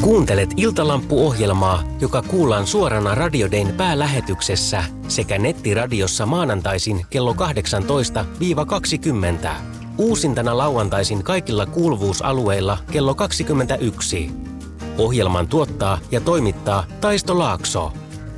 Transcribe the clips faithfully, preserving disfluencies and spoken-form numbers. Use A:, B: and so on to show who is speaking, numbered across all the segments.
A: Kuuntelet Iltalampu-ohjelmaa, joka kuullaan suorana Radio Dayn päälähetyksessä sekä nettiradiossa maanantaisin kello kahdeksantoista kaksikymmentä. Uusintana lauantaisin kaikilla kuuluvuusalueilla kello kaksikymmentäyksi. Ohjelman tuottaa ja toimittaa Taisto Laakso.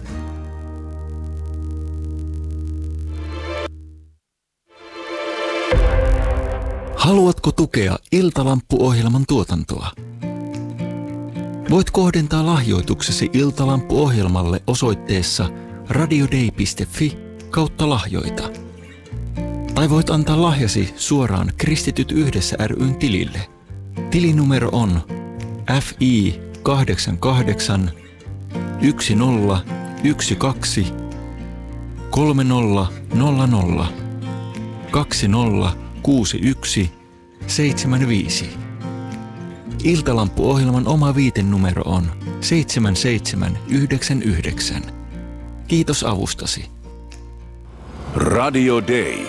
B: Haluatko tukea Iltalampu-ohjelman tuotantoa? Voit kohdentaa lahjoituksesi Iltalampu-ohjelmalle osoitteessa radiodei piste fi kautta lahjoita. Tai voit antaa lahjasi suoraan Kristityt yhdessä ry:n tilille. Tilinumero on F I kahdeksan kahdeksan yksi nolla yksi kaksi kolme nolla nolla nolla kaksi nolla kuusi yksi seitsemän viisi. Iltalampu-ohjelman oma viitenumero on seitsemän seitsemän yhdeksän yhdeksän. Kiitos avustasi.
C: Radio Day.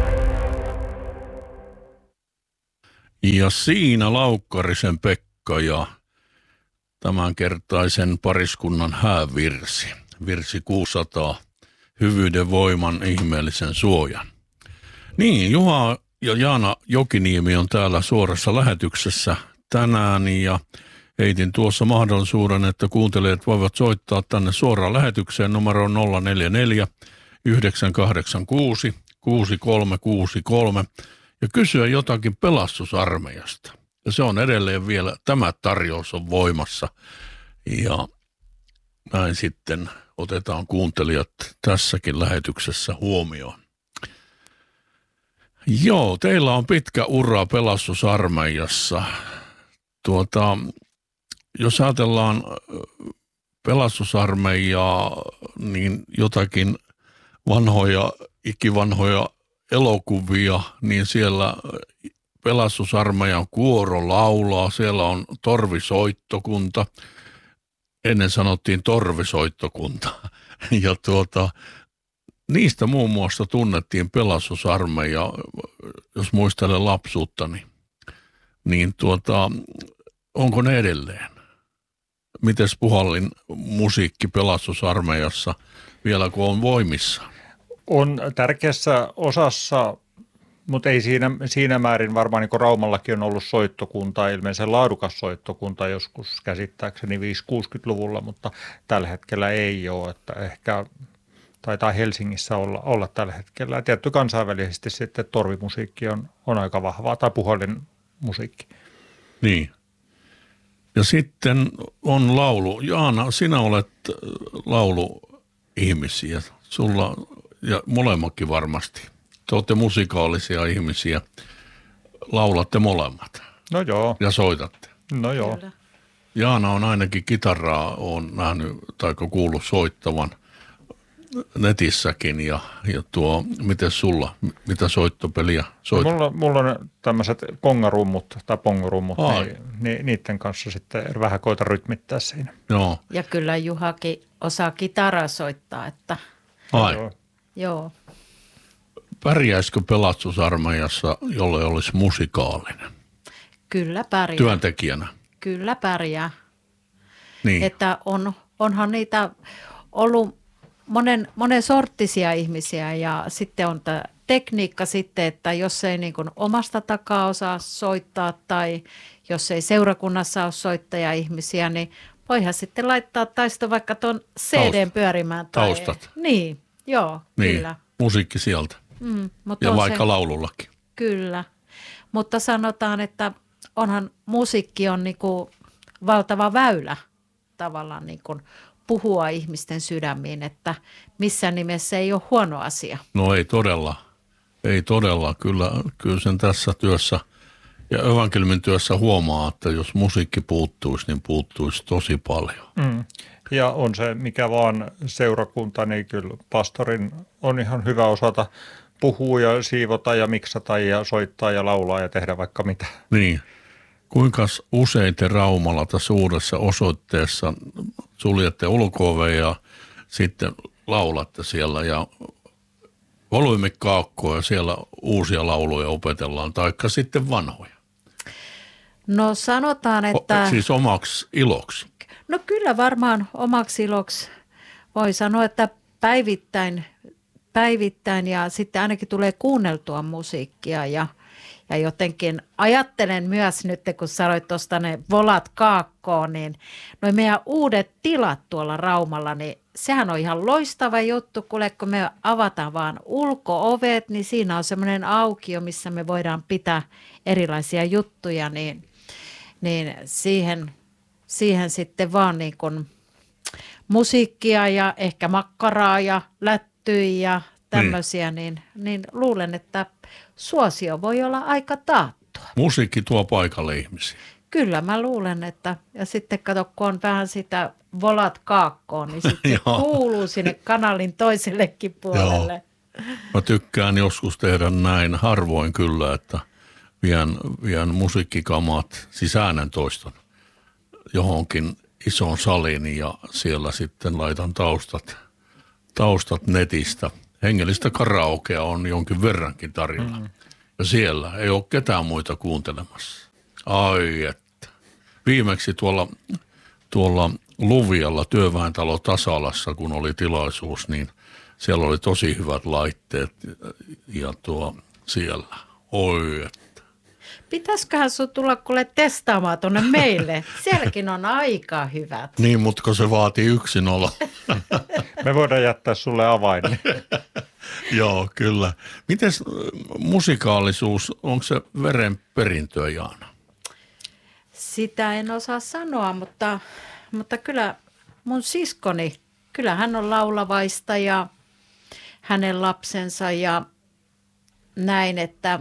D: Ja siinä Laukkarisen Pekka ja tämänkertaisen pariskunnan häävirsi. Virsi kuusisataa. Hyvyyden voiman ihmeellisen suojan. Niin, Juha ja Jaana Jokiniemi on täällä suorassa lähetyksessä tänään ja heitin tuossa mahdollisuuden, että kuuntelijat voivat soittaa tänne suoraan lähetykseen numero nolla neljä neljä yhdeksän kahdeksan kuusi kuusi kolme kuusi kolme ja kysyä jotakin pelastusarmeijasta. Ja se on edelleen vielä, tämä tarjous on voimassa ja näin sitten otetaan kuuntelijat tässäkin lähetyksessä huomioon. Joo, teillä on pitkä ura pelastusarmeijassa. Tuota, jos ajatellaan pelastusarmeijaa, niin jotakin vanhoja, ikivanhoja elokuvia, niin siellä pelastusarmeijan kuoro laulaa, siellä on torvisoittokunta, ennen sanottiin torvisoittokunta, ja tuota, niistä muun muassa tunnettiin pelastusarmeija, jos muistelen lapsuuttani, niin tuota, onko ne edelleen? Mites puhallin musiikki pelastusarmeijassa vielä kun on voimissa?
E: On tärkeässä osassa, mutta ei siinä, siinä määrin varmaan niin kuin Raumallakin on ollut soittokunta, ilmeisesti laadukas soittokunta joskus käsittääkseni viisikymmentä-kuusikymmentäluvulla, mutta tällä hetkellä ei ole, että ehkä taitaa Helsingissä olla, olla tällä hetkellä. Tietty kansainvälisesti sitten torvimusiikki on, on aika vahvaa, tai puhallin musiikki.
D: Niin. Ja sitten on laulu. Jaana, sinä olet lauluihmisiä. Sulla, ja molemmatkin varmasti. Te olette musikaalisia ihmisiä. Laulatte molemmat.
E: No joo.
D: Ja soitatte.
E: No joo.
F: Kyllä.
D: Jaana on ainakin kitaraa, on nähnyt tai kuullut soittavan netissäkin ja, ja tuo, miten sulla, mitä soittopeliä soittaa?
E: No mulla, mulla on tämmöiset kongarummut tai pongorummut, niin, niin, niiden kanssa sitten vähän koita rytmittää siinä.
D: Joo.
F: Ja kyllä Juhakin osaa kitaraa soittaa, että
D: Ai.
E: Joo.
F: joo.
D: Pärjäisikö pelastusarmeijassa, jolle olisi musikaalinen?
F: Kyllä pärjää.
D: Työntekijänä?
F: Kyllä pärjää.
D: Niin.
F: Että on, onhan niitä ollut monen, monen sorttisia ihmisiä ja sitten on tämä tekniikka sitten, että jos ei niin kuin omasta takaa osaa soittaa tai jos ei seurakunnassa ole soittaja-ihmisiä, niin voihan sitten laittaa Taisto vaikka tuon C D:n pyörimään. Tai,
D: Taustat.
F: Niin, joo,
D: niin.
F: kyllä.
D: Musiikki sieltä.
F: Mm, mutta
D: ja vaikka
F: se,
D: laulullakin.
F: Kyllä, mutta sanotaan, että onhan musiikki on niin kuin valtava väylä tavallaan niin kuin puhua ihmisten sydämiin, että missään nimessä ei ole huono asia.
D: No ei todella, ei todella. Kyllä, kyllä sen tässä työssä ja evankeliumin työssä huomaa, että jos musiikki puuttuisi, niin puuttuisi tosi paljon.
E: Mm. Ja on se mikä vaan seurakunta, niin kyllä pastorin on ihan hyvä osata puhua ja siivota ja miksata ja soittaa ja laulaa ja tehdä vaikka mitä.
D: Niin. Kuinka usein te Raumalla tässä uudessa osoitteessa suljette ulko-ovea ja sitten laulatte siellä ja volyymikaakkoa ja siellä uusia lauluja opetellaan, taikka sitten vanhoja?
F: No sanotaan, että...
D: O, siis omaksi iloksi.
F: No kyllä varmaan omaksi iloksi voi sanoa, että päivittäin, päivittäin ja sitten ainakin tulee kuunneltua musiikkia ja, ja jotenkin ajattelen myös nyt, kun sanoit tuosta ne volat kaakkoon, niin noi meidän uudet tilat tuolla Raumalla, niin sehän on ihan loistava juttu, kuule, kun me avataan vaan ulko-ovet, niin siinä on semmoinen aukio, missä me voidaan pitää erilaisia juttuja, niin, niin siihen, siihen sitten vaan niin kuin musiikkia ja ehkä makkaraa ja lättyjä ja tämmöisiä, mm. niin, niin luulen, että suosio voi olla aika taattua.
D: Musiikki tuo paikalle ihmisiä.
F: Kyllä mä luulen, että ja sitten kato, kun on vähän sitä volat kaakkoon, niin sitten se kuuluu sinne kanalin toisellekin puolelle.
D: Joo. Mä tykkään joskus tehdä näin, harvoin kyllä, että vien, vien musiikkikamat, siis äänentoiston johonkin isoon saliin ja siellä sitten laitan taustat, taustat netistä. Hengellistä karaokea on jonkin verrankin tarjolla. Mm. Ja siellä ei ole ketään muita kuuntelemassa. Ai että. Viimeksi tuolla, tuolla Luvialla työväentalo Tasalassa, kun oli tilaisuus, niin siellä oli tosi hyvät laitteet ja tuo siellä. Oi että.
F: Pitäisiköhän sinun tulla kuule testaamaan tuonne meille? Sielläkin on aika hyvät.
D: Niin, mutta se vaatii yksinolo.
E: Me voidaan jättää sulle avain.
D: Joo, kyllä. Mites musikaalisuus, onko se verenperintöä, Jaana?
F: Sitä en osaa sanoa, mutta, mutta kyllä mun siskoni, kyllä hän on laulavaista ja hänen lapsensa ja näin, että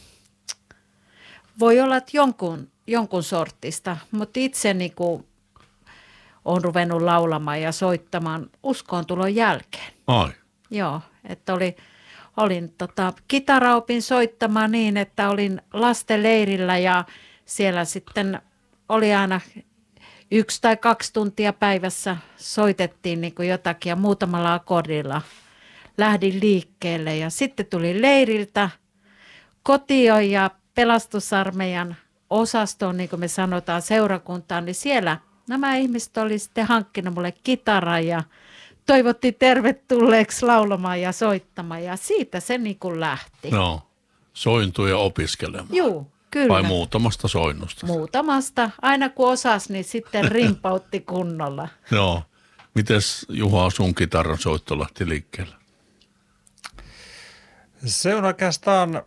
F: voi olla, että jonkun, jonkun sortista, mutta itse niin kuin olen ruvennut laulamaan ja soittamaan uskontulon jälkeen.
D: Ai.
F: Joo, että oli, olin tota, kitaraopin soittamaan niin, että olin lastenleirillä ja siellä sitten oli aina yksi tai kaksi tuntia päivässä soitettiin niin kuin jotakin ja muutamalla akordilla lähdin liikkeelle ja sitten tuli leiriltä kotiin ja pelastusarmeijan osastoon, niin kuin me sanotaan, seurakuntaan, niin siellä nämä ihmiset oli sitten hankkinut mulle kitaran ja toivottiin tervetulleeksi laulamaan ja soittamaan ja siitä se niin kuin lähti.
D: No, sointuja opiskelemaan.
F: Juu, kyllä.
D: Vai muutamasta soinnusta?
F: Muutamasta. Aina kun osasi, niin sitten rimpautti kunnolla.
D: Joo. Mites Juha sun kitaran soitto lähti liikkeelle?
E: Se on oikeastaan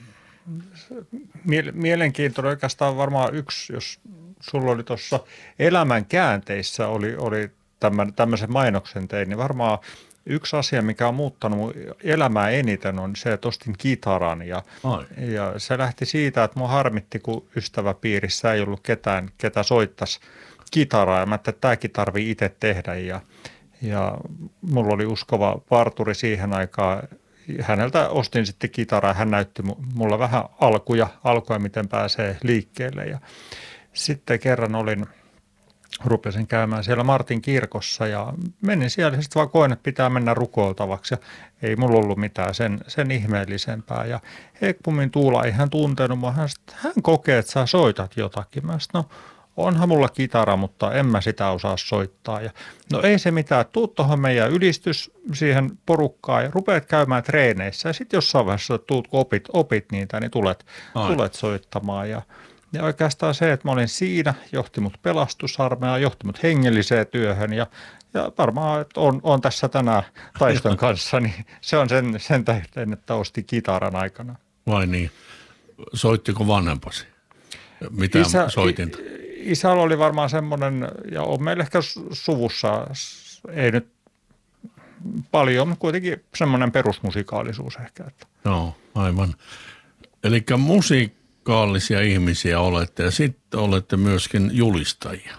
E: mielenkiintoinen oikeastaan varmaan yksi, jos sulla oli tuossa elämän käänteissä oli, oli tämän, tämmöisen mainoksen tein, niin varmaan yksi asia, mikä on muuttanut mun elämää eniten on se, että ostin kitaran ja, ja se lähti siitä, että mua harmitti, kun ystäväpiirissä ei ollut ketään, ketä soittaisi kitaraa ja mä ajattelin, että tämäkin tarvii itse tehdä ja, ja mulla oli uskova parturi siihen aikaan. Häneltä ostin sitten kitaraa, hän näytti mulla vähän alkuja, alkuja miten pääsee liikkeelle ja sitten kerran olin, rupesin käymään siellä Martin kirkossa ja menin siellä sitten vaan koen, että pitää mennä rukoiltavaksi ja ei mulla ollut mitään sen, sen ihmeellisempää ja Hekpumin Tuula ei hän tuntenut mua, hän, hän kokee, että sä soitat jotakin. Mä sit, no onhan mulla kitara, mutta en mä sitä osaa soittaa. Ja, no ei se mitään, tuu tuohon meidän ylistys siihen porukkaan ja rupeat käymään treeneissä. Ja sitten jossain vaiheessa tuut, kun opit, opit niitä, niin tulet, tulet soittamaan. Ja, ja oikeastaan se, että mä olin siinä, johti mut pelastusarmeijaan, johti mut hengelliseen työhön. Ja, ja varmaan, että on, on tässä tänään Taiston kanssa, niin se on sen, sen tähden, että ostin kitaran aikana.
D: Vai niin? Soittiko vanhempasi? Mitä
E: Isä,
D: soitinta?
E: Isällä oli varmaan semmoinen, ja on meillä ehkä suvussa, ei nyt paljon, mutta kuitenkin semmoinen perusmusikaalisuus ehkä. Että.
D: Joo, aivan. Eli musikaalisia ihmisiä olette ja sitten olette myöskin julistajia.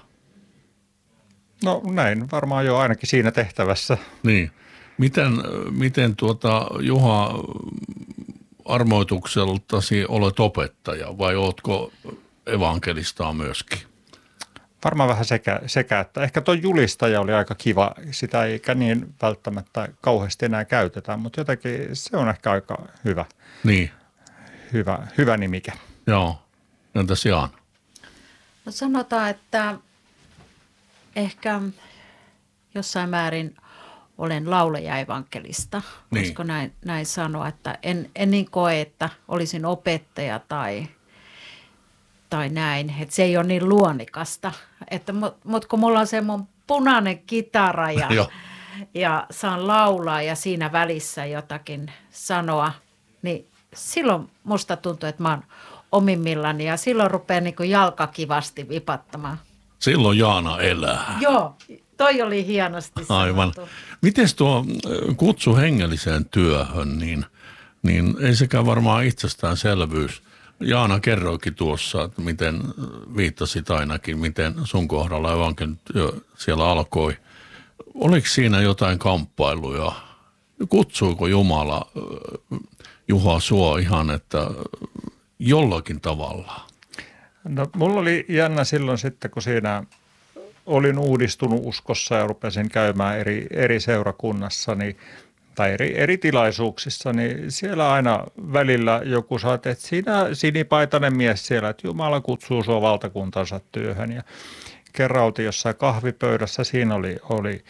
E: No näin, varmaan jo ainakin siinä tehtävässä.
D: Niin. Miten, miten tuota, Juha, armoitukseltasi olet opettaja vai oletko evankelistaa myöskin?
E: Varmaan vähän sekä, sekä että ehkä tuo julistaja oli aika kiva, sitä ei niin välttämättä kauheasti enää käytetä, mutta jotenkin se on ehkä aika hyvä,
D: niin.
E: hyvä, hyvä nimike.
D: Joo, entäs Jaana?
F: No sanotaan, että ehkä jossain määrin olen laulaja-evankelista.
D: Niin.
F: Voisiko näin, näin sanoa, että en, en niin koe, että olisin opettaja tai, tai näin. Että se ei ole niin luonnikasta. Että, mutta mut kun mulla on se mun punainen kitara ja, ja saan laulaa ja siinä välissä jotakin sanoa, niin silloin musta tuntuu, että mä oon omimmillani ja silloin rupeaa niin kuin jalkakivasti vipattamaan.
D: Silloin Jaana elää.
F: Joo, toi oli hienosti
D: Aivan.
F: sanottu.
D: Mites tuo kutsu hengelliseen työhön, niin, niin ei sekään varmaan itsestäänselvyys. Jaana kerroikin tuossa, että miten viittasit ainakin, miten sun kohdalla evankeliumityö siellä alkoi. Oliko siinä jotain kamppailuja? Kutsuiko Jumala Juha sua ihan, että jollakin tavalla?
E: No, mulla oli jännä silloin sitten, kun siinä olin uudistunut uskossa ja rupesin käymään eri, eri seurakunnassa niin, tai eri, eri tilaisuuksissa, niin siellä aina välillä joku saa, että sinä sinipaitainen mies siellä, että Jumala kutsuu sua valtakuntansa työhön. Ja kerran oltiin jossain kahvipöydässä, siinä oli, oli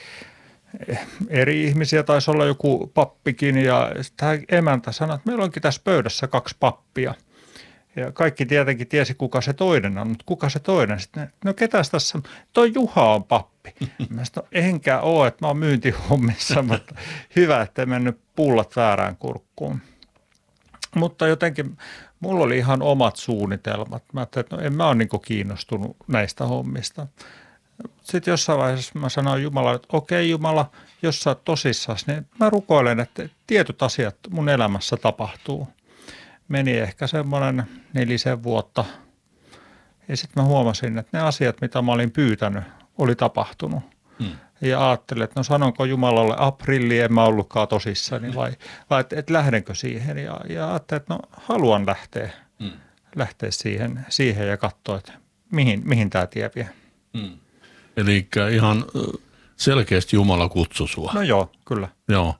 E: eri ihmisiä, taisi olla joku pappikin ja sitten emäntä sanoi, että meillä onkin tässä pöydässä kaksi pappia. Ja kaikki tietenkin tiesi, kuka se toinen on, mutta kuka se toinen? Sitten, no ketäs tässä? Toi Juha on pappi. Mä sanoin, enkä ole, että mä oon myyntihommissa, mutta hyvä, ettei mennyt pullat väärään kurkkuun. Mutta jotenkin mulla oli ihan omat suunnitelmat. Mä ajattelin, että no en mä ole niin kiinnostunut näistä hommista. Sitten jossain vaiheessa mä sanoin Jumalalle, että okei Jumala, jos sä oot tosissasi, niin mä rukoilen, että tietyt asiat mun elämässä tapahtuu. Meni ehkä semmoinen nelisen vuotta ja sitten mä huomasin, että ne asiat, mitä mä olin pyytänyt, oli tapahtunut. Hmm. Ja ajattelin, että no sanonko Jumalalle aprilli, en mä ollutkaan tosissani vai, vai että et lähdenkö siihen. Ja, ja ajattelin, että no haluan lähteä, hmm. lähteä siihen, siihen ja katsoa, että mihin, mihin tämä tie vie.
D: Hmm. Eli ihan selkeästi Jumala kutsui sua.
E: No joo, kyllä.
D: Joo.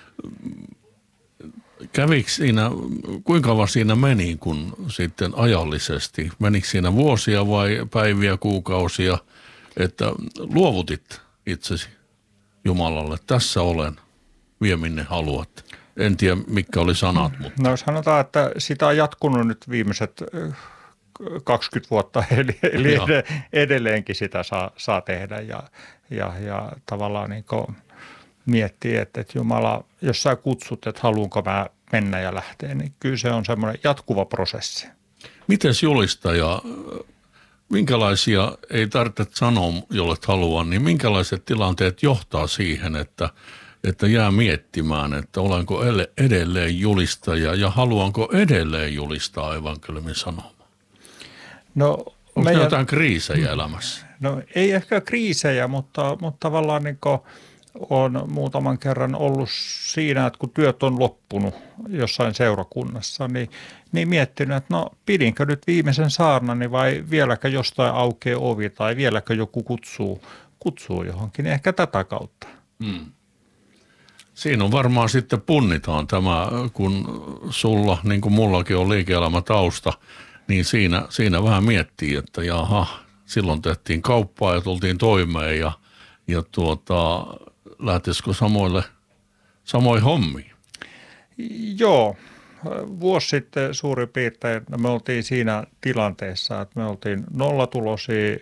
D: Kävikö siinä, kuinka kauan siinä meni, kun sitten ajallisesti? Menikö siinä vuosia vai päiviä, kuukausia, että luovutit itsesi Jumalalle? Tässä olen, vie minne haluat. En tiedä, mitkä oli sanat. Mutta.
E: No sanotaan, että sitä on jatkunut nyt viimeiset kaksikymmentä vuotta, eli, eli edelleenkin sitä saa, saa tehdä ja, ja, ja tavallaan niin kuin miettii, että, että Jumala, jos sä kutsut, että haluanko mä mennä ja lähteä, niin kyllä se on semmoinen jatkuva prosessi.
D: Mites julistaja, minkälaisia, ei tarvitse sanoa, jollet haluaa, niin minkälaiset tilanteet johtaa siihen, että, että jää miettimään, että olenko edelleen julistaja ja haluanko edelleen julistaa evankeliumin sanomaa?
E: No,
D: onko
E: meidän,
D: jotain kriisejä elämässä?
E: No ei ehkä kriisejä, mutta, mutta tavallaan niin kuin on muutaman kerran ollut siinä, että kun työt on loppunut jossain seurakunnassa, niin, niin miettinyt, että no pidinkö nyt viimeisen saarnani vai vieläkö jostain aukeaa ovi tai vieläkö joku kutsuu, kutsuu johonkin, ehkä tätä kautta. Hmm.
D: Siinä on varmaan sitten punnitaan tämä, kun sulla, niin kuin mullakin on liike-elämätausta, niin siinä, siinä vähän miettii, että jaha, silloin tehtiin kauppaa ja tultiin toimeen ja, ja tuota, lähtisikö samoille, samoin hommiin?
E: Joo, vuosi sitten suurin piirtein me oltiin siinä tilanteessa, että me oltiin nollatulosia,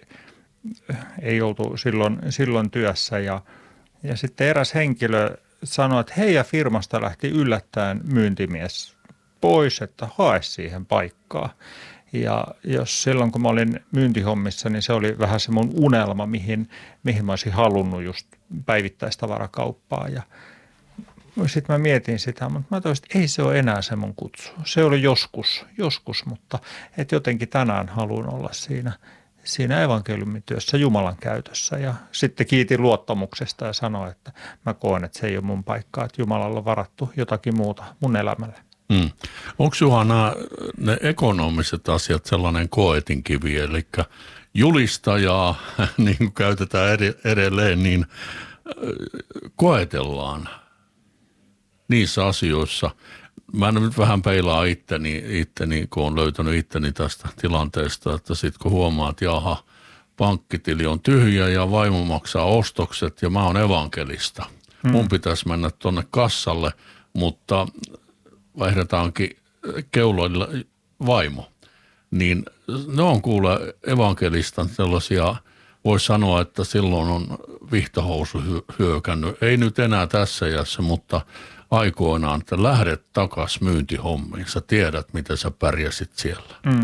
E: ei oltu silloin, silloin työssä ja, ja sitten eräs henkilö sanoi, että heidän firmasta lähti yllättäen myyntimies pois, että hae siihen paikkaan. Ja jos silloin, kun mä olin myyntihommissa, niin se oli vähän se mun unelma, mihin, mihin mä olisin halunnut just päivittäistavarakauppaa. Ja sitten mä mietin sitä, mutta mä toisin, että ei se ole enää se mun kutsu. Se oli joskus, joskus, mutta et jotenkin tänään haluan olla siinä, siinä evankeliumityössä Jumalan käytössä. Ja sitten kiitin luottamuksesta ja sanoin, että mä koen, että se ei ole mun paikkaa, että Jumalalla on varattu jotakin muuta mun elämälle.
D: Hmm. Onko Juha nämä, ne ekonomiset asiat sellainen koetinkivi, eli julistajaa, niin kuin käytetään edelleen, niin koetellaan niissä asioissa. Mä nyt vähän peilaan itteni, itteni kun olen löytänyt itteni tästä tilanteesta, että sitten kun huomaat, että jaha, pankkitili on tyhjä ja vaimo maksaa ostokset ja mä oon evankelista. Hmm. Mun pitäisi mennä tuonne kassalle, mutta vaihdetaankin keuloilla vaimo. Niin ne on kuule evankelistan sellaisia, voisi sanoa, että silloin on vihtohousu hyökännyt. Ei nyt enää tässä iässä, mutta aikoinaan, että lähdet takas myyntihommiin. Sä tiedät, miten sä pärjäsit siellä. Mm.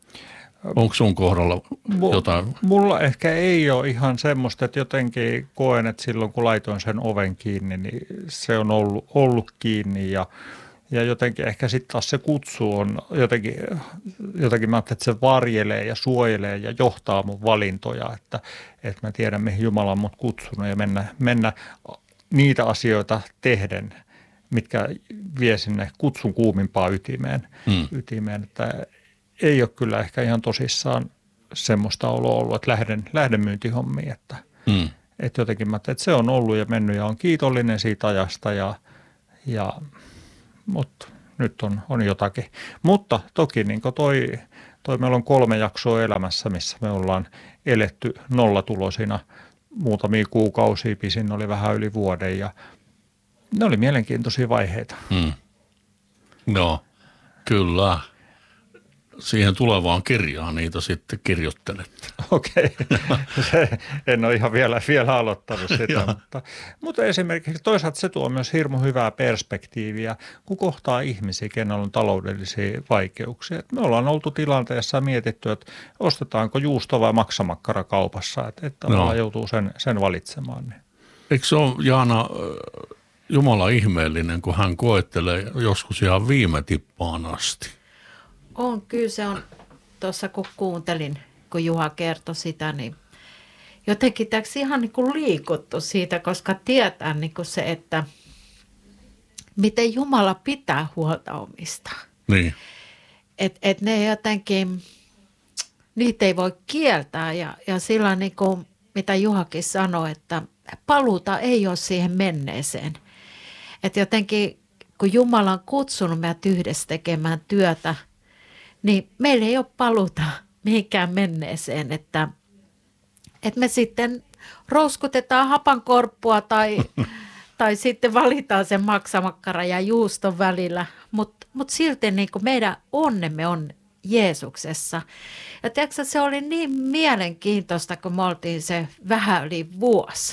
D: Onko sun kohdalla jotain?
E: Mulla ehkä ei ole ihan semmoista, että jotenkin koen, että silloin kun laitoin sen oven kiinni, niin se on ollut, ollut kiinni ja Ja jotenkin ehkä sitten taas se kutsu on jotenkin, jotenkin mä ajattelen, että se varjelee ja suojelee ja johtaa mun valintoja, että, että mä tiedän, mihin Jumala on mut kutsunut ja mennä, mennä niitä asioita tehden, mitkä vie sinne kutsun kuumimpaan ytimeen. Mm. ytimeen että ei ole kyllä ehkä ihan tosissaan semmoista oloa ollut, että lähden, lähden myyntihommiin, että, mm. että jotenkin mä ajattelen, että se on ollut ja mennyt ja on kiitollinen siitä ajasta ja, ja mutta nyt on, on jotakin. Mutta toki niin toi, toi meillä on kolme jaksoa elämässä, missä me ollaan eletty nollatuloisina muutamia kuukausia, pisin oli vähän yli vuoden ja ne oli mielenkiintoisia vaiheita. Hmm.
D: No, kyllä. Siihen tulevaan kirjaan niitä sitten kirjoittelet.
E: Okei, okay. En ole ihan vielä, vielä aloittanut sitä, mutta, mutta esimerkiksi toisaalta se tuo myös hirmu hyvää perspektiiviä, kun kohtaa ihmisiä, kenellä on taloudellisia vaikeuksia. Me ollaan oltu tilanteessa ja mietitty, että ostetaanko juusto vai maksamakkara kaupassa, että, että no. joutuu sen, sen valitsemaan. Niin.
D: Eikö se ole, Jaana, Jumala ihmeellinen, kun hän koettelee joskus ihan viime tippaan asti?
F: On, kyllä se on, tuossa kun kuuntelin, kun Juha kertoi sitä, niin jotenkin täksi ihan niin kuin liikuttu siitä, koska tietää niin kuin se, että miten Jumala pitää huolta omista.
D: Niin.
F: Että et ne jotenkin, niitä ei voi kieltää ja, ja sillä niin kuin, mitä Juhakin sanoi, että paluuta ei ole siihen menneeseen. Että jotenkin, kun Jumala on kutsunut meidät yhdessä tekemään työtä, niin meillä ei ole paluuta mihinkään menneeseen, että, että me sitten rouskutetaan hapankorppua tai, tai sitten valitaan sen maksamakkara ja juuston välillä, mutta mut silti niin kuin meidän onnemme on Jeesuksessa. Ja tiedätkö, se oli niin mielenkiintoista, kun me oltiin se vähän yli vuosi,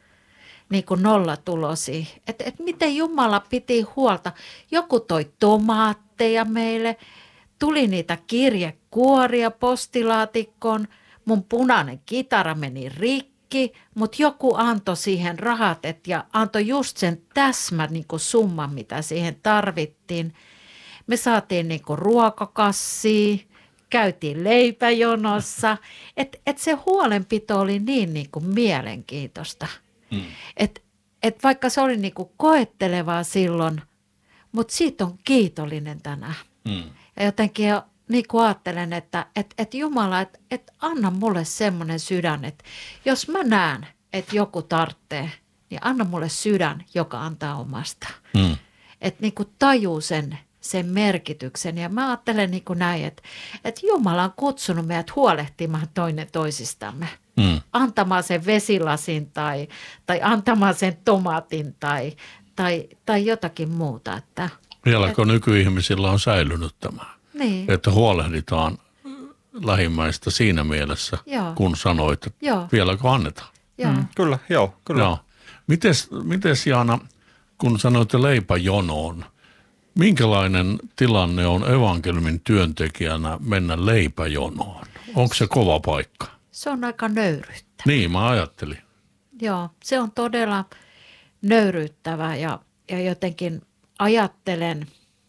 F: niin kuin nollatulosia, että et miten Jumala piti huolta. Joku toi tomaatteja meille. Tuli niitä kirjekuoria postilaatikkoon, mun punainen kitara meni rikki, mutta joku antoi siihen rahat et ja antoi just sen täsmän niin kuin summan, mitä siihen tarvittiin. Me saatiin niin kuin ruokakassia, käytiin leipäjonossa, että et se huolenpito oli niin, niin kuin mielenkiintoista. Mm. Että et vaikka se oli niin kuin koettelevaa silloin, mutta siitä on kiitollinen tänään. Mm. Ja jotenkin niin kuin ajattelen, että et, et Jumala, että et anna mulle semmoinen sydän, että jos mä näen, että joku tarvitsee, niin anna mulle sydän, joka antaa omasta. Mm. Että niin kuin tajuu sen, sen merkityksen. Ja mä ajattelen niin kuin näin, että, että Jumala on kutsunut meidät huolehtimaan toinen toisistamme. Mm. Antamaan sen vesilasin tai, tai antamaan sen tomaatin tai, tai, tai jotakin muuta, että
D: vieläkö nykyihmisillä on säilynyt tämä, niin. Että huolehditaan lähimmäistä siinä mielessä, joo. kun sanoit, että joo. vieläkö annetaan?
E: Joo. Mm, kyllä, joo. Kyllä.
D: Joo. Mites, mites Jaana, kun sanoit leipäjonoon, minkälainen tilanne on evankeliumin työntekijänä mennä leipäjonoon? Onko se kova paikka?
F: Se on aika nöyryyttävä.
D: Niin, mä ajattelin.
F: Joo, se on todella nöyryyttävä ja, ja jotenkin ajattelen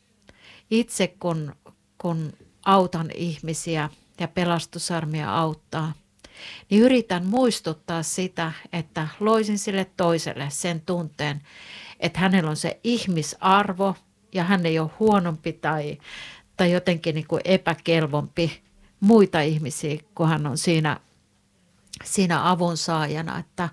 F: itse, kun, kun autan ihmisiä ja pelastusarmia auttaa, niin yritän muistuttaa sitä, että loisin sille toiselle sen tunteen, että hänellä on se ihmisarvo ja hän ei ole huonompi tai, tai jotenkin niin kuin epäkelvompi muita ihmisiä, kun hän on siinä, siinä avunsaajana. Että,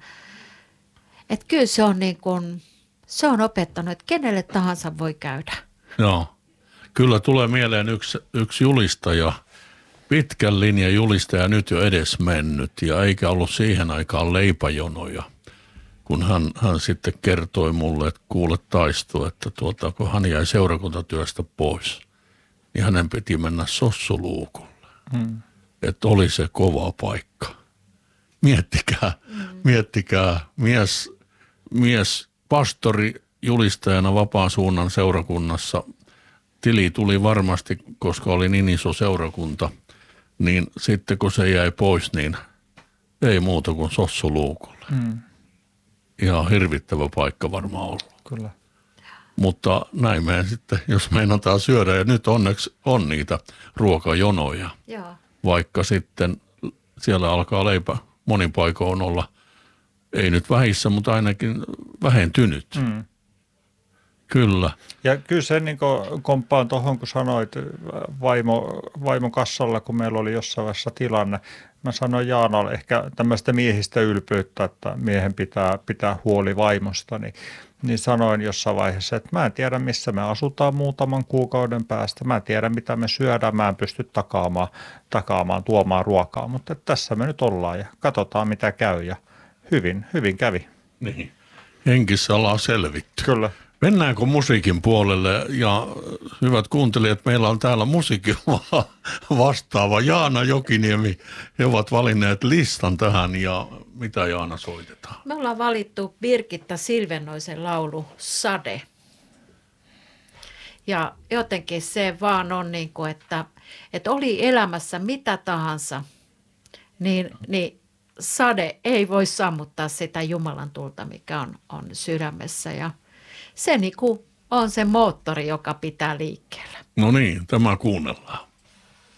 F: että kyllä se on niin kuin se on opettanut, että kenelle tahansa voi käydä.
D: Joo. Kyllä tulee mieleen yksi, yksi julistaja, pitkän linjan julistaja nyt jo edes mennyt ja eikä ollut siihen aikaan leipäjonoja. Kun hän, hän sitten kertoi mulle, että kuule Taisto, että tuota, kun hän jäi seurakuntatyöstä pois, niin hänen piti mennä sossuluukulle. Hmm. Että oli se kova paikka. Miettikää, hmm. miettikää, mies, mies pastori julistajana Vapaan suunnan seurakunnassa. Tili tuli varmasti, koska oli niin iso seurakunta, niin sitten kun se jäi pois, niin ei muuta kuin sossuluukulle. Hmm. Ihan hirvittävä paikka varmaan ollut.
E: Kyllä.
D: Mutta näin me sitten, jos meinataan syödä, ja nyt onneksi on niitä ruokajonoja.
F: Joo.
D: Vaikka sitten siellä alkaa leipä monin paikoin olla, ei nyt vähissä, mutta ainakin vähentynyt. Mm. Kyllä.
E: Ja kyllä se niin komppaan tuohon, kun sanoit vaimo, vaimon kassalla, kun meillä oli jossain vaiheessa tilanne. Mä sanoin Jaanalle ehkä tämmöistä miehistä ylpeyttä, että miehen pitää pitää huoli vaimosta, niin, niin sanoin jossain vaiheessa, että mä en tiedä missä me asutaan muutaman kuukauden päästä. Mä en tiedä mitä me syödään, mä en pysty takaamaan, takaamaan tuomaan ruokaa, mutta tässä me nyt ollaan ja katsotaan mitä käy ja hyvin, hyvin kävi.
D: Niin, henkissä ollaan selvitty.
E: Kyllä.
D: Mennäänkö musiikin puolelle ja hyvät kuuntelijat, meillä on täällä musiikin vastaava Jaana Jokiniemi. He ovat valinneet listan tähän ja mitä Jaana soitetaan?
F: Me ollaan valittu Birgitta Silvennoisen laulu Sade. Ja jotenkin se vaan on niin kuin, että, että oli elämässä mitä tahansa, niin, niin sade ei voi sammuttaa sitä Jumalan tulta, mikä on, on sydämessä ja se niin kuin on se moottori, joka pitää liikkeellä.
D: No niin, tämä kuunnellaan.